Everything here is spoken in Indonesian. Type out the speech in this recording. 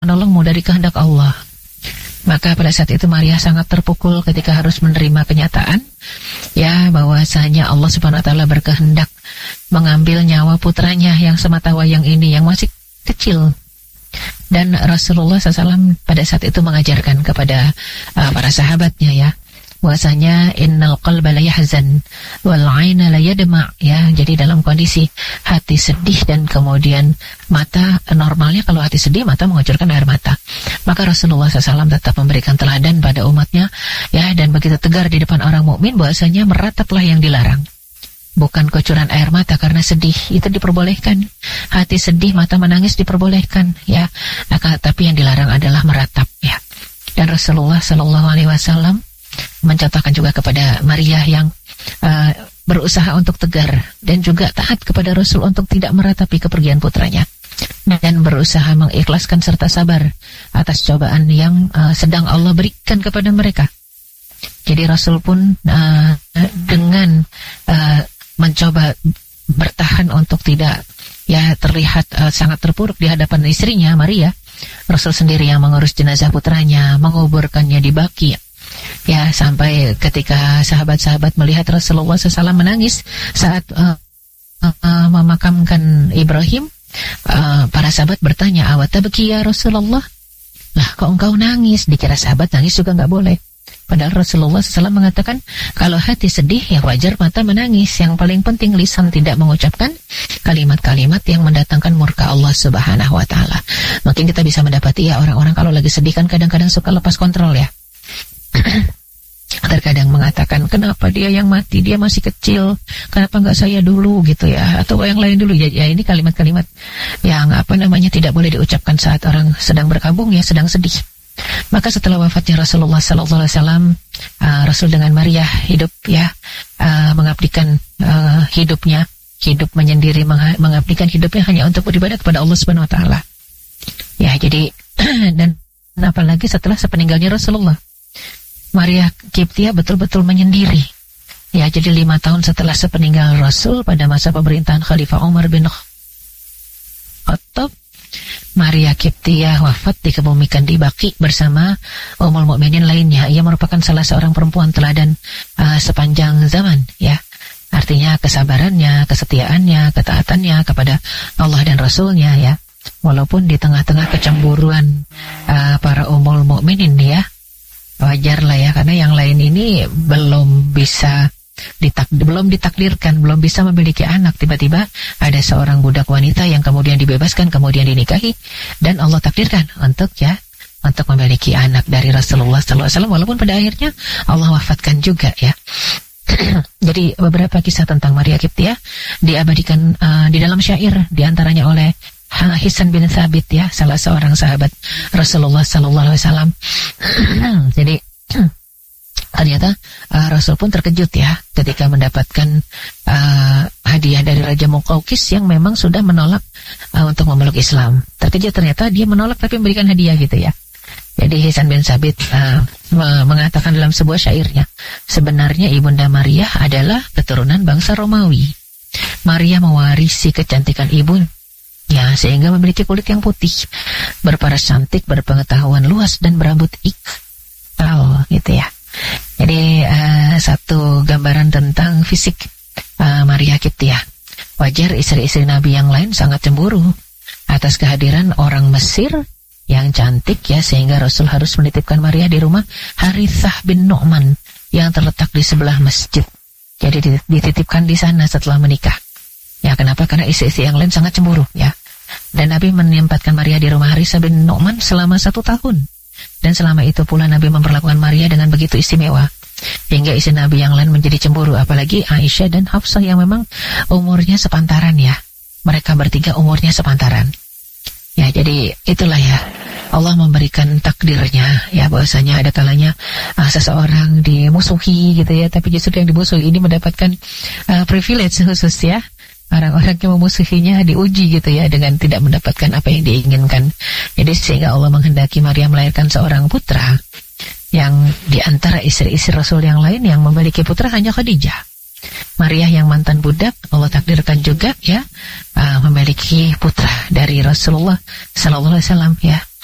menolongmu dari kehendak Allah. Maka pada saat itu Maria sangat terpukul ketika harus menerima kenyataan ya bahwasanya Allah Subhanahu wa taala berkehendak mengambil nyawa putranya yang sematawayang ini yang masih kecil. Dan Rasulullah SAW pada saat itu mengajarkan kepada para sahabatnya ya bahwasanya innal qalba la yahzan wal 'aina la yadma, ya. Jadi dalam kondisi hati sedih dan kemudian mata, normalnya kalau hati sedih mata mengucurkan air mata. Maka Rasulullah SAW tetap memberikan teladan pada umatnya ya, dan begitu tegar di depan orang mukmin bahwasanya merataplah yang dilarang. Bukan kucuran air mata karena sedih, itu diperbolehkan. Hati sedih, mata menangis diperbolehkan ya. Tapi yang dilarang adalah meratap ya. Dan Rasulullah SAW mencontohkan juga kepada Maria yang berusaha untuk tegar dan juga taat kepada Rasul untuk tidak meratapi kepergian putranya, dan berusaha mengikhlaskan serta sabar atas cobaan yang sedang Allah berikan kepada mereka. Jadi Rasul pun dengan mencoba bertahan untuk tidak ya terlihat sangat terpuruk di hadapan istrinya Maria, Rasul sendiri yang mengurus jenazah putranya, menguburkannya di Baqi. Ya, sampai ketika sahabat-sahabat melihat Rasulullah SAW menangis saat memakamkan Ibrahim, para sahabat bertanya, "Awatabki ya Rasulullah?" Lah, kok engkau nangis? Dikira sahabat nangis juga nggak boleh. Padahal Rasulullah SAW mengatakan, kalau hati sedih ya wajar mata menangis. Yang paling penting lisan tidak mengucapkan kalimat-kalimat yang mendatangkan murka Allah Subhanahu wa taala. Mungkin kita bisa mendapati ya orang-orang kalau lagi sedih kan kadang-kadang suka lepas kontrol ya. Terkadang mengatakan, kenapa dia yang mati, dia masih kecil, kenapa nggak saya dulu gitu ya, atau yang lain dulu ya. Ini kalimat-kalimat yang tidak boleh diucapkan saat orang sedang berkabung ya, sedang sedih. Maka setelah wafatnya Rasulullah SAW, Rasul dengan Maria hidup ya, mengabdikan hidupnya, hidup menyendiri, mengabdikan hidupnya hanya untuk beribadah kepada Allah Subhanahu wa taala. Ya, jadi dan apalagi setelah sepeninggalnya Rasulullah, Maria Kiptia betul-betul menyendiri. Ya, jadi 5 tahun setelah sepeninggal Rasul pada masa pemerintahan Khalifah Umar bin Khattab, Maria Kiptia wafat dikebumikan di Baqi bersama Ummul Mukminin lainnya. Ia merupakan salah seorang perempuan teladan sepanjang zaman ya. Artinya kesabarannya, kesetiaannya, ketaatannya kepada Allah dan Rasulnya ya. Walaupun di tengah-tengah kecemburuan para Ummul Mukminin ya. Wajar lah ya, karena yang lain ini belum ditakdirkan, belum bisa memiliki anak. Tiba-tiba ada seorang budak wanita yang kemudian dibebaskan, kemudian dinikahi, dan Allah takdirkan untuk memiliki anak dari Rasulullah SAW, walaupun pada akhirnya Allah wafatkan juga ya. Jadi beberapa kisah tentang Maria Kiptia diabadikan di dalam syair, diantaranya oleh Hisan bin Thabit ya, salah seorang sahabat Rasulullah SAW. Jadi ternyata Rasul pun terkejut ya ketika mendapatkan hadiah dari Raja Muqawqis yang memang sudah menolak untuk memeluk Islam. Terkejut ternyata dia menolak tapi memberikan hadiah gitu ya. Jadi Hisan bin Thabit mengatakan dalam sebuah syairnya, sebenarnya Ibunda Maria adalah keturunan bangsa Romawi. Maria mewarisi kecantikan ibunya sehingga memiliki kulit yang putih, berparas cantik, berpengetahuan luas, dan berambut ikal gitu ya. Jadi satu gambaran tentang fisik Maria Kiptia. Wajar istri-istri Nabi yang lain sangat cemburu atas kehadiran orang Mesir yang cantik ya, sehingga Rasul harus menitipkan Maria di rumah Harithah bin Nu'man yang terletak di sebelah masjid. Jadi dititipkan di sana setelah menikah. Ya, kenapa? Karena istri-istri yang lain sangat cemburu ya. Dan Nabi menempatkan Maria di rumah Harithah bin Nu'man selama 1 tahun. Dan selama itu pula Nabi memperlakukan Maria dengan begitu istimewa, hingga istri Nabi yang lain menjadi cemburu, apalagi Aisyah dan Hafsah yang memang umurnya sepantaran ya. Mereka bertiga umurnya sepantaran. Ya, jadi itulah ya, Allah memberikan takdirnya ya, bahwasanya ada kalanya seseorang dimusuhi gitu ya, tapi justru yang dimusuhi ini mendapatkan privilege khusus ya. Orang-orang yang memusuhinya diuji gitu ya, dengan tidak mendapatkan apa yang diinginkan. Jadi sehingga Allah menghendaki Maria melahirkan seorang putra, yang diantara istri-istri Rasul yang lain yang memiliki putra hanya Khadijah. Maria yang mantan budak, Allah takdirkan juga ya memiliki putra dari Rasulullah SAW ya.